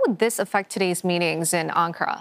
would this affect today's meetings in Ankara?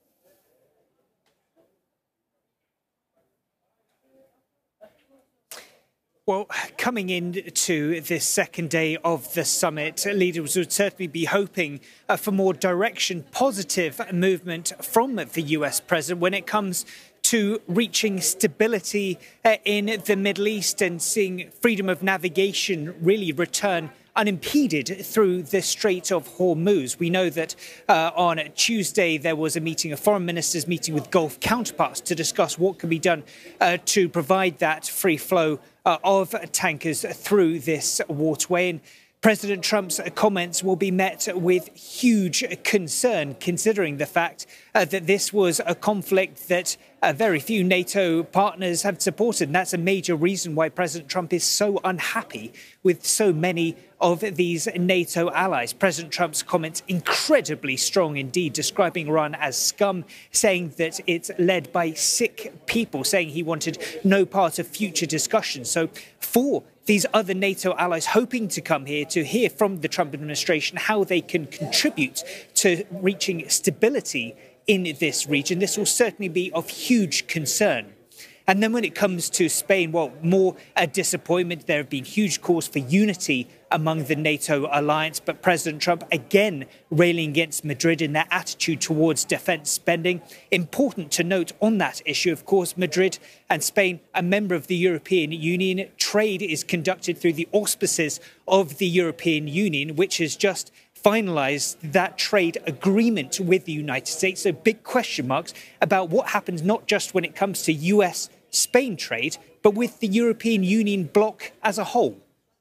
Well, coming into this second day of the summit, leaders would certainly be hoping for more direction, positive movement from the US president when it comes to reaching stability in the Middle East and seeing freedom of navigation really return unimpeded through the Strait of Hormuz. We know that on Tuesday there was a meeting, a foreign ministers meeting with Gulf counterparts to discuss what can be done to provide that free flow of tankers through this waterway. And President Trump's comments will be met with huge concern, considering the fact that this was a conflict that very few NATO partners have supported. And that's a major reason why President Trump is so unhappy with so many of these NATO allies. President Trump's comments incredibly strong indeed, describing Iran as scum, saying that it's led by sick people, saying he wanted no part of future discussions. So for these other NATO allies hoping to come here to hear from the Trump administration how they can contribute to reaching stability in this region, this will certainly be of huge concern. And then when it comes to Spain, well, more disappointment. There have been huge calls for unity among the NATO alliance, but President Trump again railing against Madrid in their attitude towards defence spending. Important to note on that issue, of course, Madrid and Spain, a member of the European Union. Trade is conducted through the auspices of the European Union, which has just finalised that trade agreement with the United States. So big question marks about what happens not just when it comes to US-Spain trade, but with the European Union bloc as a whole.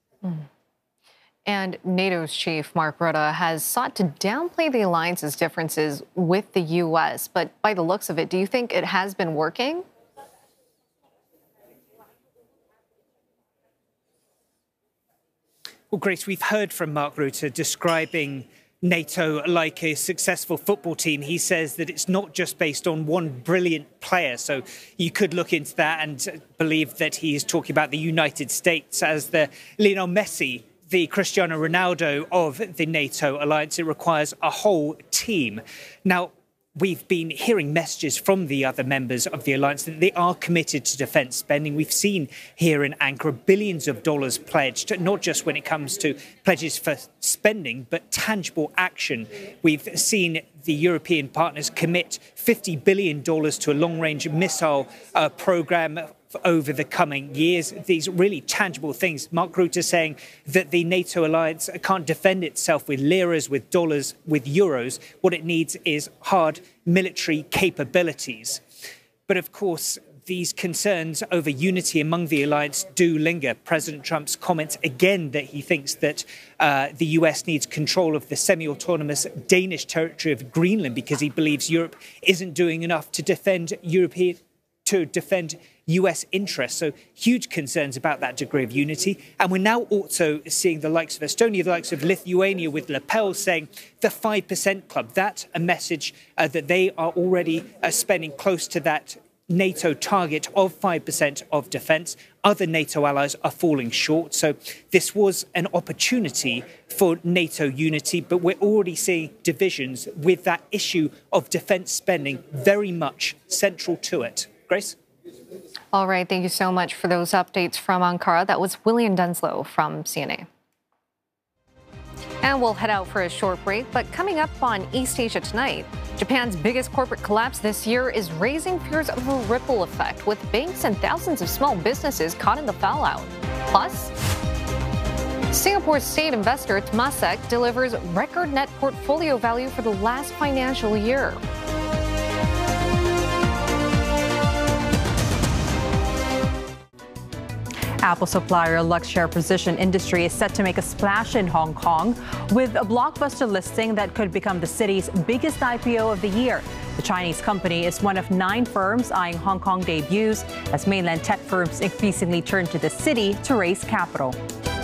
And NATO's chief, Mark Rutte, has sought to downplay the alliance's differences with the U.S. But by the looks of it, do you think it has been working? Well, Grace, we've heard from Mark Rutte describing NATO like a successful football team. He says that it's not just based on one brilliant player. So you could look into that and believe that he is talking about the United States as the Lionel Messi, the Cristiano Ronaldo of the NATO alliance. It requires a whole team. Now, we've been hearing messages from the other members of the alliance that they are committed to defence spending. We've seen here in Ankara billions of dollars pledged, not just when it comes to pledges for spending, but tangible action. We've seen the European partners commit $50 billion to a long-range missile programme over the coming years. These really tangible things. Mark Rutte saying that the NATO alliance can't defend itself with liras, with dollars, with euros. What it needs is hard military capabilities. But of course, these concerns over unity among the alliance do linger. President Trump's comments again that he thinks that the US needs control of the semi-autonomous Danish territory of Greenland because he believes Europe isn't doing enough to defend US interests. So huge concerns about that degree of unity. And we're now also seeing the likes of Estonia, the likes of Lithuania with Le Pen saying the 5% club. That's a message that they are already spending close to that NATO target of 5% of defence. Other NATO allies are falling short. So this was an opportunity for NATO unity, but we're already seeing divisions with that issue of defence spending very much central to it. Grace? All right. Thank you so much for those updates from Ankara. That was William Denslow from CNA. And we'll head out for a short break. But coming up on East Asia tonight, Japan's biggest corporate collapse this year is raising fears of a ripple effect, with banks and thousands of small businesses caught in the fallout. Plus, Singapore's state investor Temasek delivers record net portfolio value for the last financial year. Apple supplier Luxshare Precision Industry is set to make a splash in Hong Kong with a blockbuster listing that could become the city's biggest IPO of the year. The Chinese company is one of 9 firms eyeing Hong Kong debuts as mainland tech firms increasingly turn to the city to raise capital.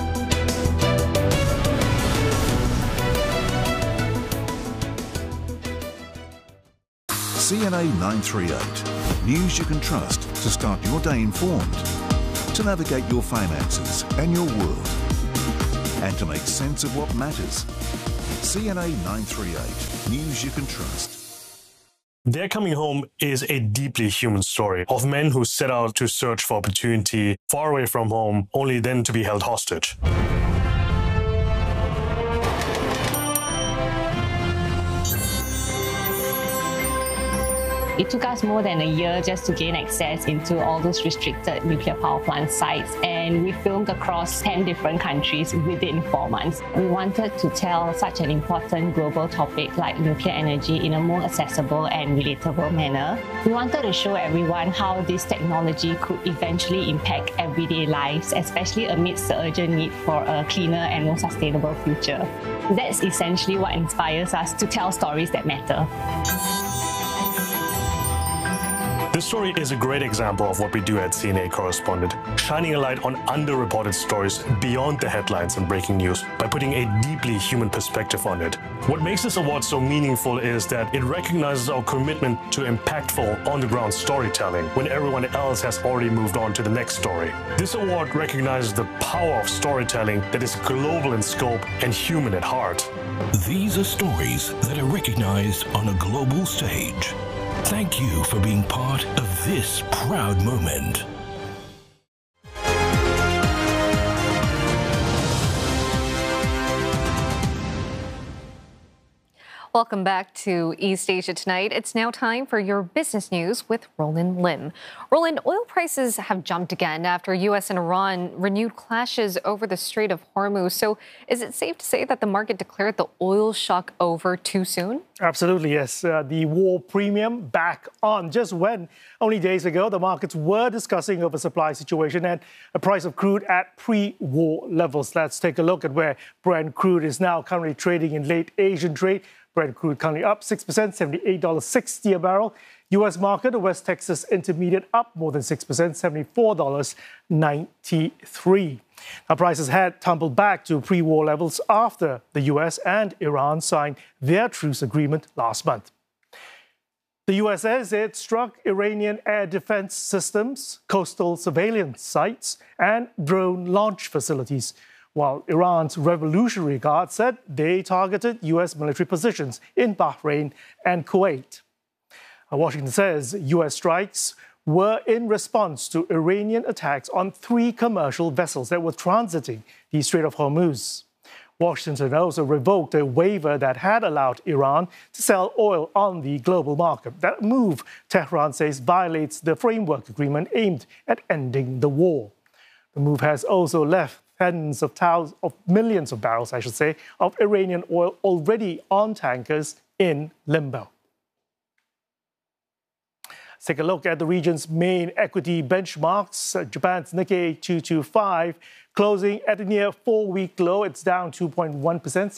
CNA 938. News you can trust to start your day informed, to navigate your finances and your world, and to make sense of what matters. CNA 938, news you can trust. They're Coming Home is a deeply human story of men who set out to search for opportunity far away from home, only then to be held hostage. It took us more than a year just to gain access into all those restricted nuclear power plant sites, and we filmed across 10 different countries within 4 months. We wanted to tell such an important global topic like nuclear energy in a more accessible and relatable manner. We wanted to show everyone how this technology could eventually impact everyday lives, especially amidst the urgent need for a cleaner and more sustainable future. That's essentially what inspires us to tell stories that matter. This story is a great example of what we do at CNA Correspondent, shining a light on underreported stories beyond the headlines and breaking news by putting a deeply human perspective on it. What makes this award so meaningful is that it recognizes our commitment to impactful, on-the-ground storytelling when everyone else has already moved on to the next story. This award recognizes the power of storytelling that is global in scope and human at heart. These are stories that are recognized on a global stage. Thank you for being part of this proud moment. Welcome back to East Asia Tonight. It's now time for your business news with Roland Lim. Roland, oil prices have jumped again after U.S. and Iran renewed clashes over the Strait of Hormuz. So is it safe to say that the market declared the oil shock over too soon? Absolutely, yes. The war premium back on just when only days ago the markets were discussing oversupply situation and a price of crude at pre-war levels. Let's take a look at where Brent crude is now currently trading in late Asian trade. Brent crude currently up 6%, $78.60 a barrel. U.S. market, the West Texas Intermediate up more than 6%, $74.93. Now, prices had tumbled back to pre-war levels after the U.S. and Iran signed their truce agreement last month. The U.S. says it struck Iranian air defense systems, coastal surveillance sites, and drone launch facilities, while Iran's Revolutionary Guard said they targeted U.S. military positions in Bahrain and Kuwait. Washington says U.S. strikes were in response to Iranian attacks on 3 commercial vessels that were transiting the Strait of Hormuz. Washington also revoked a waiver that had allowed Iran to sell oil on the global market. That move, Tehran says, violates the framework agreement aimed at ending the war. The move has also left tens of millions of barrels, of Iranian oil already on tankers in limbo. Let's take a look at the region's main equity benchmarks. Japan's Nikkei 225 closing at a near 4-week low. It's down 2.1%,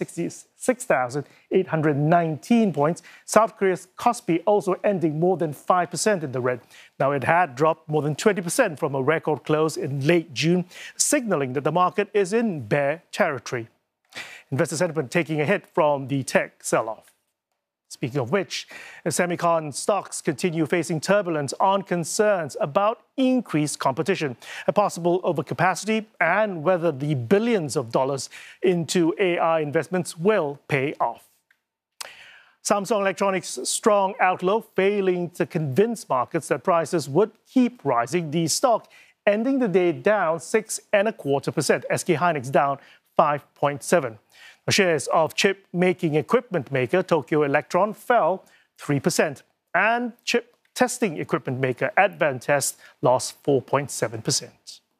66,819 points. South Korea's Kospi also ending more than 5% in the red. Now, it had dropped more than 20% from a record close in late June, signaling that the market is in bear territory. Investor sentiment taking a hit from the tech sell-off. Speaking of which, semicon stocks continue facing turbulence on concerns about increased competition, a possible overcapacity, and whether the billions of dollars into AI investments will pay off. Samsung Electronics' strong outlook failing to convince markets that prices would keep rising. The stock ending the day down 6.25%. SK Hynix down 5.7%. Shares of chip-making equipment maker Tokyo Electron fell 3%, and chip testing equipment maker Advantest lost 4.7%.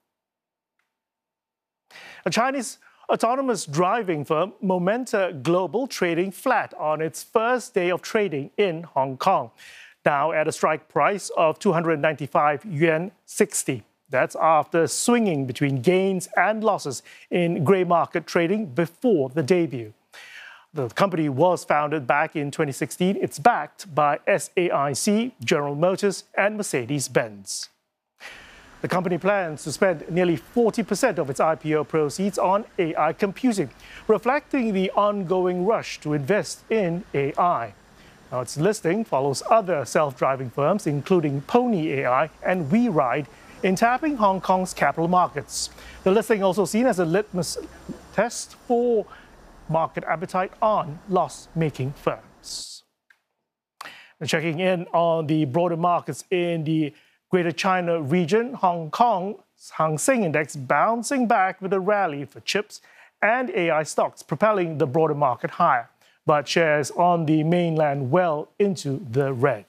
A Chinese autonomous driving firm Momenta Global trading flat on its first day of trading in Hong Kong, now at a strike price of 295 yuan 60. That's after swinging between gains and losses in grey market trading before the debut. The company was founded back in 2016. It's backed by SAIC, General Motors, and Mercedes-Benz. The company plans to spend nearly 40% of its IPO proceeds on AI computing, reflecting the ongoing rush to invest in AI. Now, its listing follows other self-driving firms, including Pony AI and WeRide, in tapping Hong Kong's capital markets. The listing also seen as a litmus test for market appetite on loss-making firms. Now, checking in on the broader markets in the Greater China region, Hong Kong's Hang Seng Index bouncing back with a rally for chips and AI stocks, propelling the broader market higher, but shares on the mainland well into the red.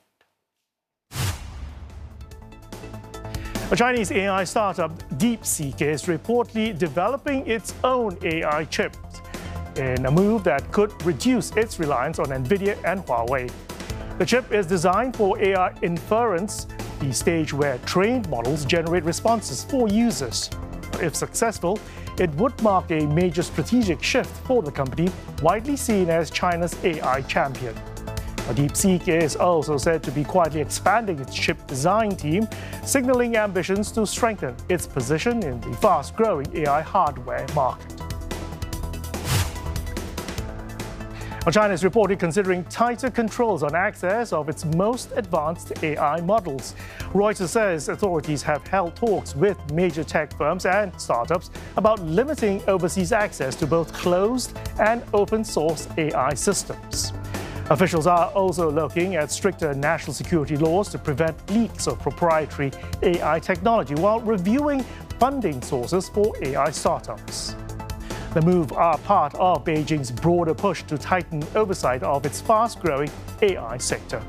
A Chinese AI startup, DeepSeek, is reportedly developing its own AI chips in a move that could reduce its reliance on NVIDIA and Huawei. The chip is designed for AI inference, the stage where trained models generate responses for users. If successful, it would mark a major strategic shift for the company, widely seen as China's AI champion. DeepSeek is also said to be quietly expanding its chip design team, signaling ambitions to strengthen its position in the fast-growing AI hardware market. China is reportedly considering tighter controls on access of its most advanced AI models. Reuters says authorities have held talks with major tech firms and startups about limiting overseas access to both closed and open-source AI systems. Officials are also looking at stricter national security laws to prevent leaks of proprietary AI technology while reviewing funding sources for AI startups. The move are part of Beijing's broader push to tighten oversight of its fast-growing AI sector.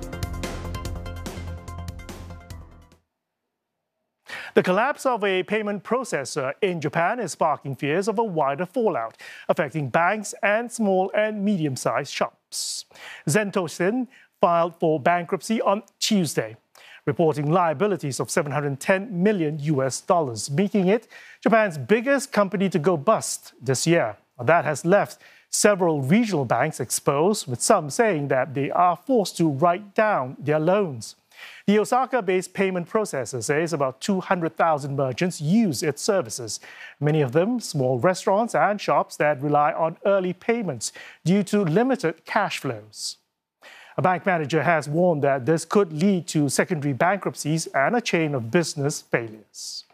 The collapse of a payment processor in Japan is sparking fears of a wider fallout, affecting banks and small and medium-sized shops. Zentoshin filed for bankruptcy on Tuesday, reporting liabilities of $710 million, making it Japan's biggest company to go bust this year. That has left several regional banks exposed, with some saying that they are forced to write down their loans. The Osaka-based payment processor says about 200,000 merchants use its services, many of them small restaurants and shops that rely on early payments due to limited cash flows. A bank manager has warned that this could lead to secondary bankruptcies and a chain of business failures.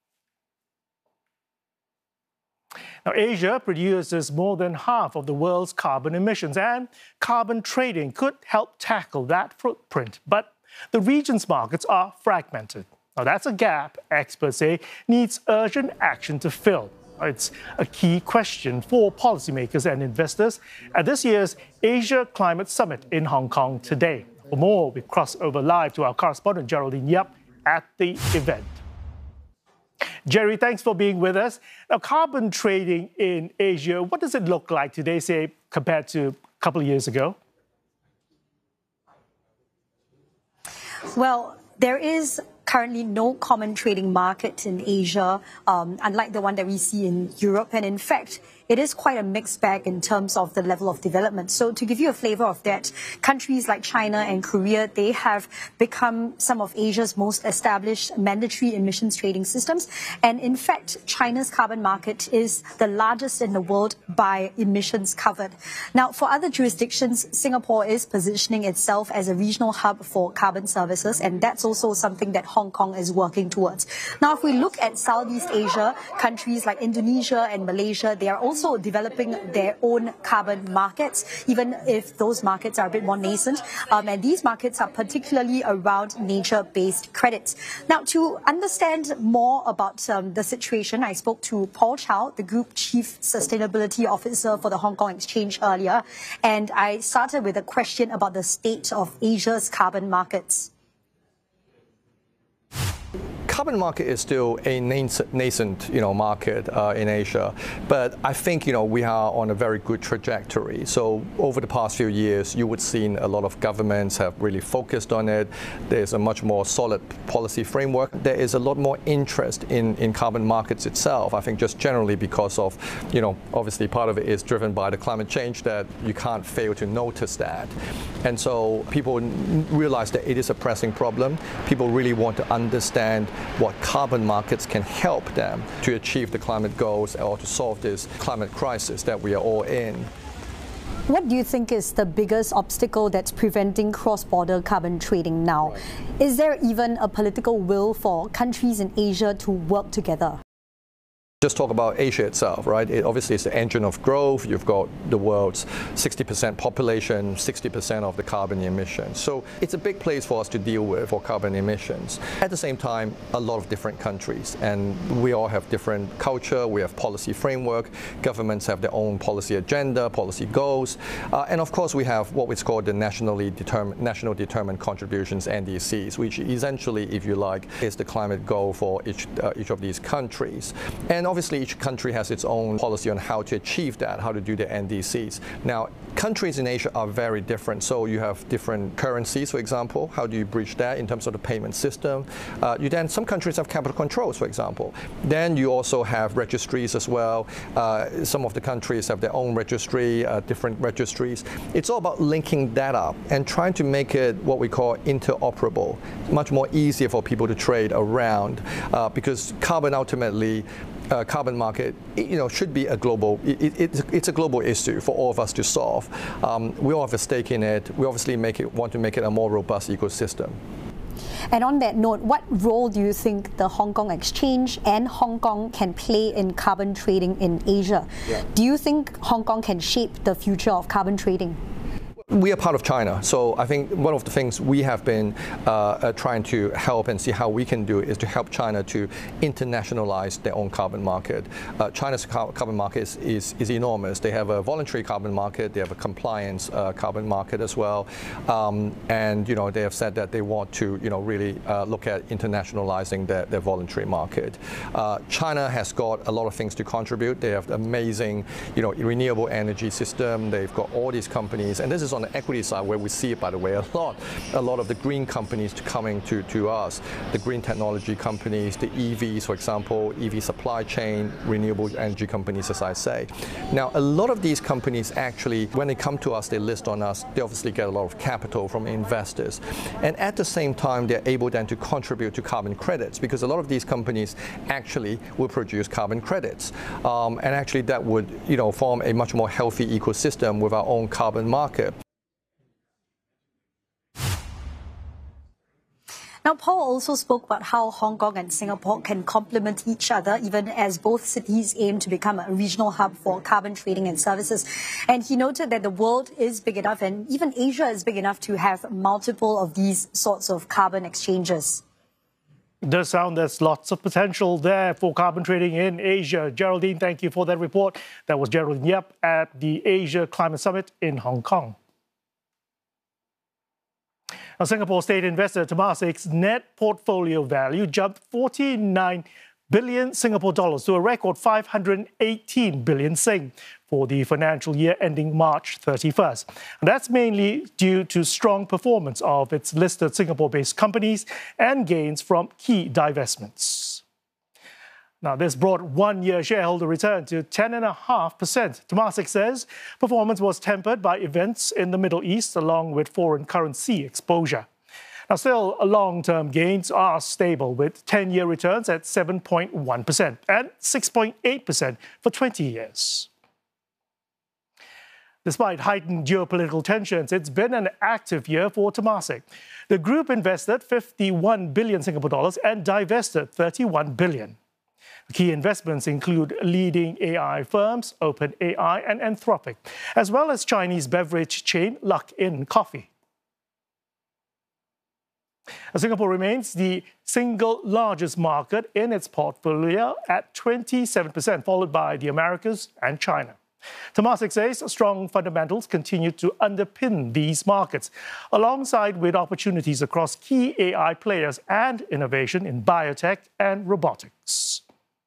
Now, Asia produces more than half of the world's carbon emissions, and carbon trading could help tackle that footprint. But the region's markets are fragmented. Now, that's a gap experts say needs urgent action to fill. It's a key question for policymakers and investors at this year's Asia Climate Summit in Hong Kong today. For more, we cross over live to our correspondent Geraldine Yap at the event. Jerry, thanks for being with us. Now, carbon trading in Asia, what does it look like today, say, compared to a couple of years ago? Well, there is currently no common trading market in Asia, unlike the one that we see in Europe. And in fact, it is quite a mixed bag in terms of the level of development. So to give you a flavor of that, countries like China and Korea, they have become some of Asia's most established mandatory emissions trading systems. And in fact, China's carbon market is the largest in the world by emissions covered. Now, for other jurisdictions, Singapore is positioning itself as a regional hub for carbon services, and that's also something that Hong Kong is working towards. Now, if we look at Southeast Asia, countries like Indonesia and Malaysia, they are also developing their own carbon markets, even if those markets are a bit more nascent. And these markets are particularly around nature-based credits. Now, to understand more about the situation, I spoke to Paul Chow, the Group Chief Sustainability Officer for the Hong Kong Exchange earlier. And I started with a question about the state of Asia's carbon markets. Carbon market is still a nascent, market in Asia, but I think, we are on a very good trajectory. So over the past few years, you would seen a lot of governments have really focused on it. There's a much more solid policy framework. There is a lot more interest in carbon markets itself. I think just generally because of, obviously part of it is driven by the climate change that you can't fail to notice that. And so people realize that it is a pressing problem. People really want to understand what carbon markets can help them to achieve the climate goals or to solve this climate crisis that we are all in. What do you think is the biggest obstacle that's preventing cross-border carbon trading now? Right. Is there even a political will for countries in Asia to work together? Just talk about Asia itself, right? It obviously is the engine of growth. You've got the world's 60% population, 60% of the carbon emissions. So it's a big place for us to deal with for carbon emissions. At the same time, a lot of different countries, and we all have different culture. We have policy framework. Governments have their own policy agenda, policy goals, and of course we have what is called the national determined contributions (NDCs), which essentially, if you like, is the climate goal for each of these countries. And obviously, each country has its own policy on how to achieve that, how to do the NDCs. Now, countries in Asia are very different. So you have different currencies, for example. How do you bridge that in terms of the payment system? Some countries have capital controls, for example. Then you also have registries as well. Some of the countries have their own registry, different registries. It's all about linking that up and trying to make it what we call interoperable, much more easier for people to trade around, because carbon ultimately, carbon market, should be a global. It's a global issue for all of us to solve. We all have a stake in it. We obviously want to make it a more robust ecosystem. And on that note, what role do you think the Hong Kong Exchange and Hong Kong can play in carbon trading in Asia? Yeah. Do you think Hong Kong can shape the future of carbon trading? We are part of China, so I think one of the things we have been trying to help and see how we can do is to help China to internationalize their own carbon market. China's carbon market is enormous. They have a voluntary carbon market, they have a compliance carbon market as well, and they have said that they want to really look at internationalizing their voluntary market. China has got a lot of things to contribute. They have amazing renewable energy system. They've got all these companies, and this is on the equity side where we see it, by the way, a lot of the green companies coming to us, the green technology companies, the EVs, for example, EV supply chain, renewable energy companies, as I say. Now, a lot of these companies actually, when they come to us, they list on us, they obviously get a lot of capital from investors. And at the same time, they're able then to contribute to carbon credits, because a lot of these companies actually will produce carbon credits. And actually that would form a much more healthy ecosystem with our own carbon market. Now, Paul also spoke about how Hong Kong and Singapore can complement each other, even as both cities aim to become a regional hub for carbon trading and services. And he noted that the world is big enough, and even Asia is big enough to have multiple of these sorts of carbon exchanges. It does sound there's lots of potential there for carbon trading in Asia. Geraldine, thank you for that report. That was Geraldine Yap at the Asia Climate Summit in Hong Kong. Now, Singapore state investor Temasek's net portfolio value jumped 49 billion Singapore dollars to a record 518 billion Sing for the financial year ending March 31st. And that's mainly due to strong performance of its listed Singapore-based companies and gains from key divestments. Now, this brought one-year shareholder return to 10.5%. Temasek says performance was tempered by events in the Middle East along with foreign currency exposure. Now, still, long-term gains are stable with 10-year returns at 7.1% and 6.8% for 20 years. Despite heightened geopolitical tensions, it's been an active year for Temasek. The group invested 51 billion Singapore dollars and divested 31 billion. Key investments include leading AI firms, OpenAI and Anthropic, as well as Chinese beverage chain Luckin Coffee. Singapore remains the single largest market in its portfolio at 27%, followed by the Americas and China. Temasek says strong fundamentals continue to underpin these markets, alongside with opportunities across key AI players and innovation in biotech and robotics.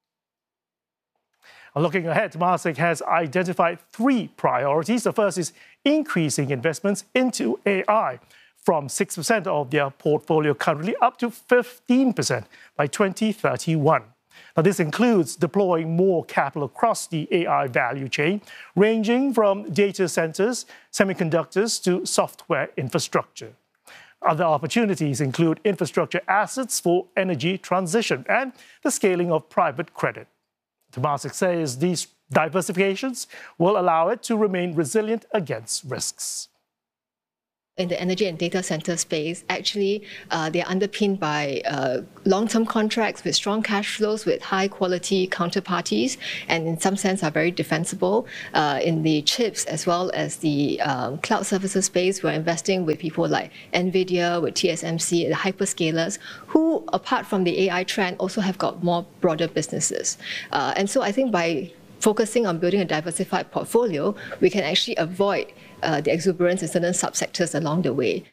Looking ahead, Temasek has identified 3 priorities. The first is increasing investments into AI from 6% of their portfolio currently up to 15% by 2031. Now, this includes deploying more capital across the AI value chain, ranging from data centers, semiconductors to software infrastructure. Other opportunities include infrastructure assets for energy transition and the scaling of private credit. Temasek says these diversifications will allow it to remain resilient against risks. in the energy and data center space, actually, they're underpinned by long-term contracts with strong cash flows, with high-quality counterparties, and in some sense are very defensible. In the chips as well as the cloud services space, we're investing with people like NVIDIA, with TSMC, the hyperscalers, who, apart from the AI trend, also have got more broader businesses. And so I think by focusing on building a diversified portfolio, we can actually avoid the exuberance in certain subsectors along the way.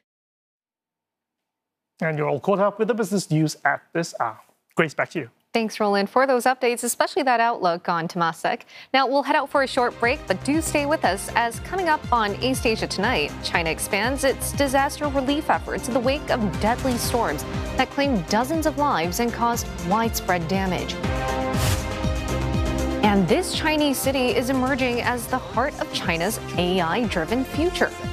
And you're all caught up with the business news at this hour. Grace, back to you. Thanks, Roland, for those updates, especially that outlook on Temasek. Now, we'll head out for a short break, but do stay with us, as coming up on East Asia Tonight, China expands its disaster relief efforts in the wake of deadly storms that claimed dozens of lives and caused widespread damage. And this Chinese city is emerging as the heart of China's AI-driven future.